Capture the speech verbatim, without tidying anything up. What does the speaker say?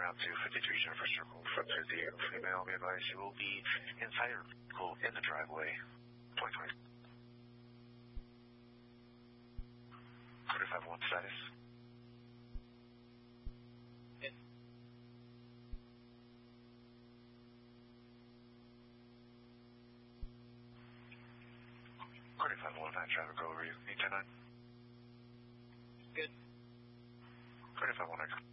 route to fifty-three Jennifer Circle from the female. We advise you will be inside your vehicle in the driveway. twenty twenty. forty-five one status. Yes. forty-five one nine, traffic over you. eight ten nine. Good. forty-five one nine.